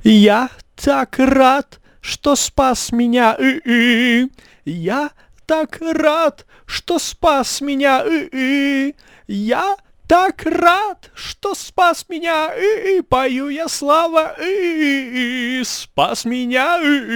Я так рад, что спас меня, Я так рад, что спас меня, Я так рад, что спас меня, Пою я слава, спас меня,